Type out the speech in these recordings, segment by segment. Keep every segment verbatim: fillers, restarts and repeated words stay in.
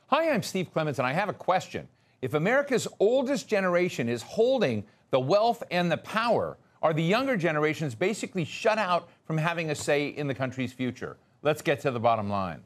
Hi, I'm Steve Clemons, and I have a question. If America's oldest generation is holding the wealth and the power, are the younger generations basically shut out from having a say in the country's future? Let's get to the bottom line.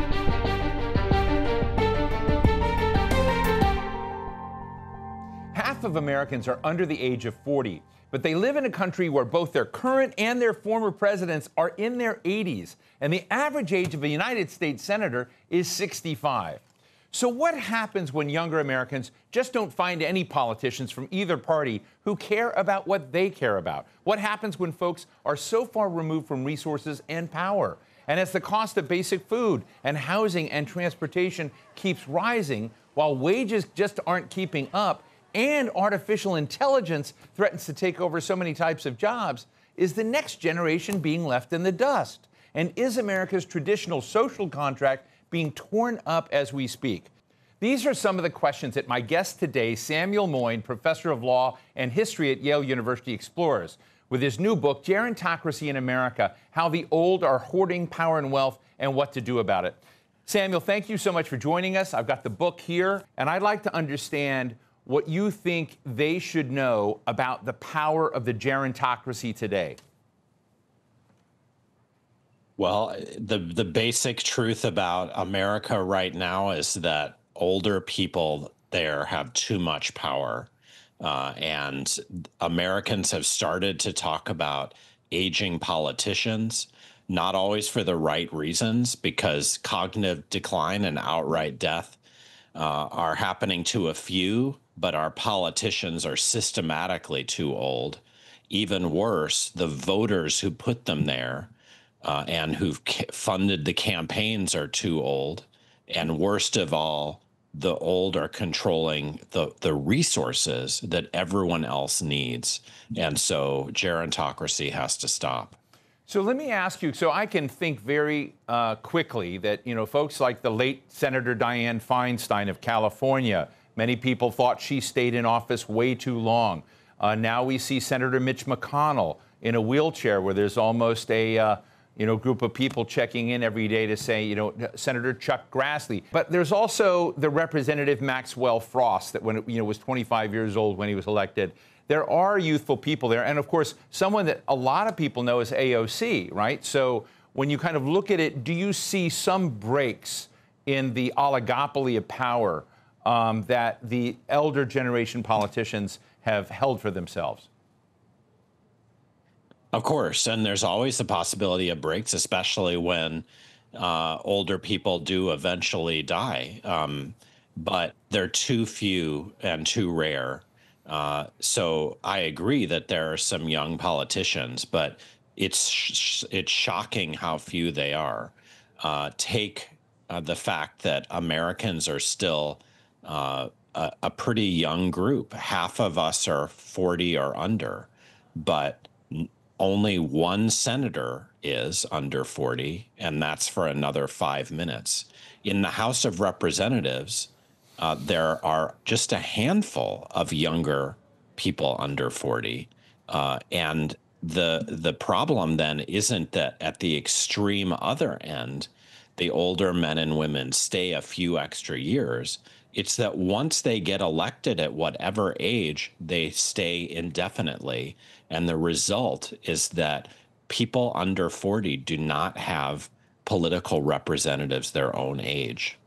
Half of Americans are under the age of forty, but they live in a country where both their current and their former presidents are in their eighties, and the average age of a United States senator is sixty-five. So what happens when younger Americans just don't find any politicians from either party who care about what they care about? What happens when folks are so far removed from resources and power? And as the cost of basic food and housing and transportation keeps rising, while wages just aren't keeping up, and artificial intelligence threatens to take over so many types of jobs, is the next generation being left in the dust? And is America's traditional social contract being torn up as we speak? These are some of the questions that my guest today, Samuel Moyn, professor of law and history at Yale University, explores with his new book, Gerontocracy in America: How the Old Are Hoarding Power and Wealth and What to Do About It. Samuel, thank you so much for joining us. I've got the book here, and I'd like to understand what you think they should know about the power of the gerontocracy today. Well, the the basic truth about America right now is that older people there have too much power. Uh, and Americans have started to talk about aging politicians, not always for the right reasons, because cognitive decline and outright death uh, are happening to a few, but our politicians are systematically too old. Even worse, the voters who put them there Uh, and who've funded the campaigns are too old. And worst of all, the old are controlling the, the resources that everyone else needs. And so gerontocracy has to stop. So let me ask you, so I can think very uh, quickly that, you know, folks like the late Senator Dianne Feinstein of California, many people thought she stayed in office way too long. Uh, now we see Senator Mitch McConnell in a wheelchair where there's almost a uh, you know, group of people checking in every day to say, you know, Senator Chuck Grassley. But there's also the Representative Maxwell Frost that, when it, you know, was twenty-five years old when he was elected. There are youthful people there. And of course, someone that a lot of people know is A O C, right? So when you kind of look at it, do you see some breaks in the oligopoly of power um, that the elder generation politicians have held for themselves? Of course, and there's always the possibility of breaks, especially when uh, older people do eventually die. Um, but they're too few and too rare. Uh, so I agree that there are some young politicians, but it's sh it's shocking how few they are. Uh, take uh, the fact that Americans are still uh, a, a pretty young group. Half of us are forty or under, but only one senator is under forty, and that's for another five minutes. In the House of Representatives, uh, there are just a handful of younger people under forty. Uh, and the the problem then isn't that at the extreme other end, the older men and women stay a few extra years. It's that once they get elected at whatever age, they stay indefinitely. And the result is that people under forty do not have political representatives their own age.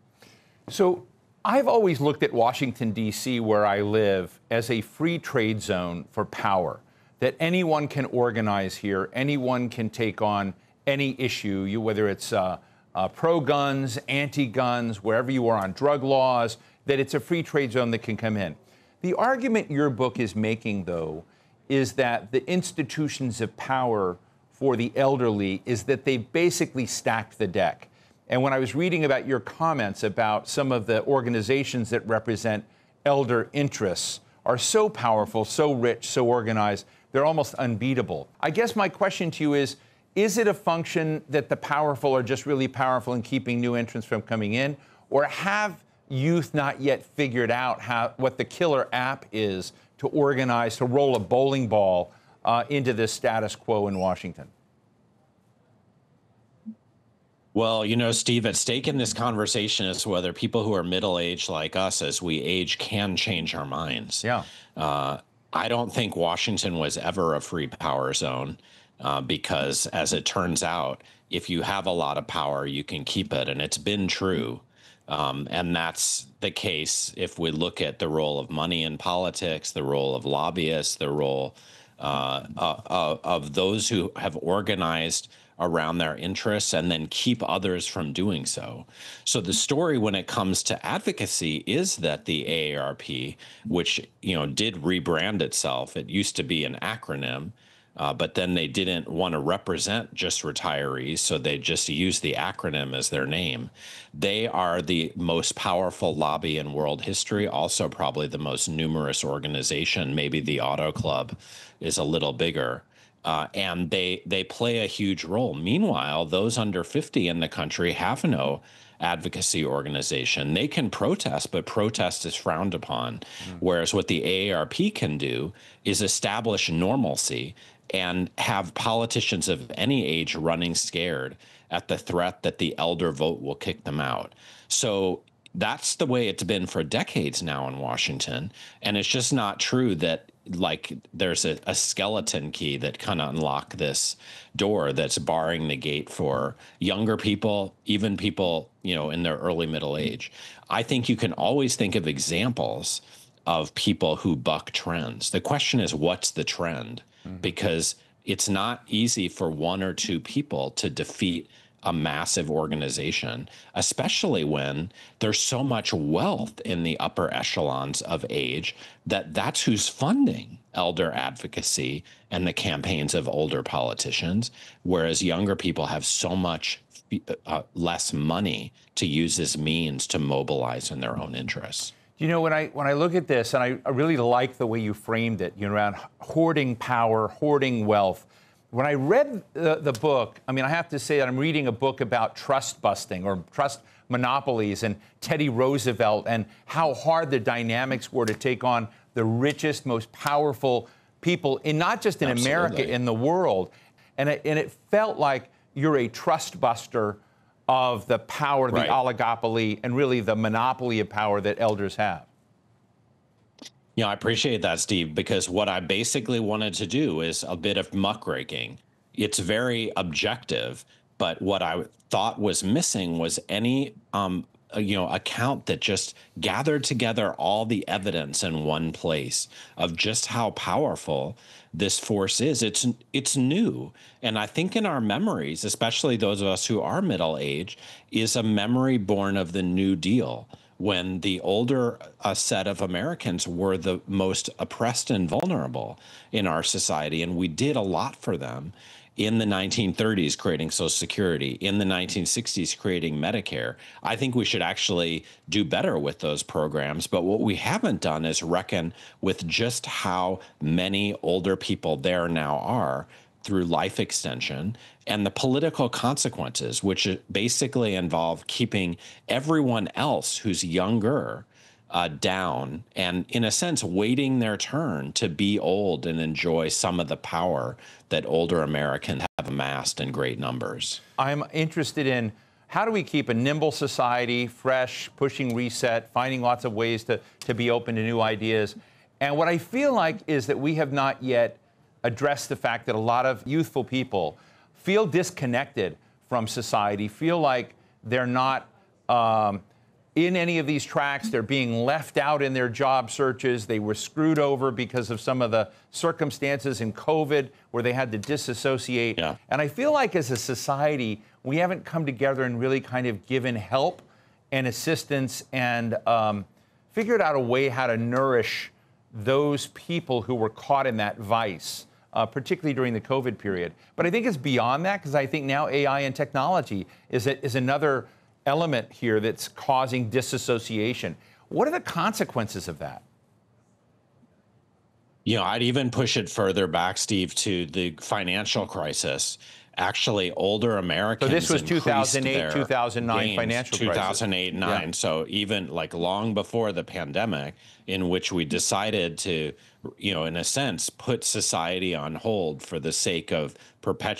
So I've always looked at Washington, D C, where I live, as a free trade zone for power, that anyone can organize here, anyone can take on any issue, you, whether it's uh, uh, pro-guns, anti-guns, wherever you are on drug laws, that it's a free trade zone that can come in. The argument your book is making, though, is that the institutions of power for the elderly is that they basically stacked the deck. And when I was reading about your comments about some of the organizations that represent elder interests are so powerful, so rich, so organized, they're almost unbeatable. I guess my question to you is, is it a function that the powerful are just really powerful in keeping new entrants from coming in? Or have youth not yet figured out how, what the killer app is to organize, to roll a bowling ball uh, into this status quo in Washington? Well, you know, Steve, at stake in this conversation is whether people who are middle aged like us, as we age, can change our minds. Yeah. Uh, I don't think Washington was ever a free power zone uh, because, as it turns out, if you have a lot of power, you can keep it. And it's been true. Um, and that's the case if we look at the role of money in politics, the role of lobbyists, the role uh, uh, of those who have organized around their interests and then keep others from doing so. So the story when it comes to advocacy is that the A A R P, which, you know, did rebrand itself, it used to be an acronym, uh, but then they didn't want to represent just retirees, so they just used the acronym as their name. They are the most powerful lobby in world history, also probably the most numerous organization. Maybe the Auto Club is a little bigger. Uh, and they they play a huge role. Meanwhile, those under fifty in the country have no advocacy organization. They can protest, but protest is frowned upon. Mm. Whereas what the A A R P can do is establish normalcy and have politicians of any age running scared at the threat that the elder vote will kick them out. So that's the way it's been for decades now in Washington. And it's just not true that like there's a, a skeleton key that kind of unlock this door that's barring the gate for younger people, even people, you know, in their early middle age. I think you can always think of examples of people who buck trends. The question is, what's the trend? Mm-hmm. Because it's not easy for one or two people to defeat a massive organization, especially when there's so much wealth in the upper echelons of age that that's who's funding elder advocacy and the campaigns of older politicians, whereas younger people have so much uh, less money to use as means to mobilize in their own interests. You know, when I when I look at this, and I, I really like the way you framed it, you know, around hoarding power, hoarding wealth. When I read the, the book, I mean, I have to say that I'm reading a book about trust busting or trust monopolies and Teddy Roosevelt and how hard the dynamics were to take on the richest, most powerful people in not just in Absolutely. America, in the world. And it, and it felt like you're a trust buster of the power, the right. oligopoly, and really the monopoly of power that elders have. Yeah, I appreciate that, Steve, because what I basically wanted to do is a bit of muckraking. It's very objective, but what I thought was missing was any, um, you know, account that just gathered together all the evidence in one place of just how powerful this force is. It's it's new, and I think in our memories, especially those of us who are middle age, is a memory born of the New Deal, when the older uh, set of Americans were the most oppressed and vulnerable in our society. And we did a lot for them in the nineteen thirties, creating Social Security, in the nineteen sixties, creating Medicare. I think we should actually do better with those programs. But what we haven't done is reckon with just how many older people there now are through life extension and the political consequences, which basically involve keeping everyone else who's younger uh, down and, in a sense, waiting their turn to be old and enjoy some of the power that older Americans have amassed in great numbers. I'm interested in how do we keep a nimble society, fresh, pushing reset, finding lots of ways to, to be open to new ideas. And what I feel like is that we have not yet address the fact that a lot of youthful people feel disconnected from society, feel like they're not um, in any of these tracks. They're being left out in their job searches. They were screwed over because of some of the circumstances in COVID where they had to disassociate. Yeah. And I feel like as a society, we haven't come together and really kind of given help and assistance and um, figured out a way how to nourish those people who were caught in that vice. Uh, particularly during the COVID period. But I think it's beyond that, because I think now A I and technology is, a, is another element here that's causing disassociation. What are the consequences of that? You know, I'd even push it further back, Steve, to the financial crisis. Actually, older Americans. So this was two thousand eight, two thousand nine gains, financial crisis. two thousand eight, nine. Yeah. So even like long before the pandemic, in which we decided to, you know, in a sense, put society on hold for the sake of perpetuating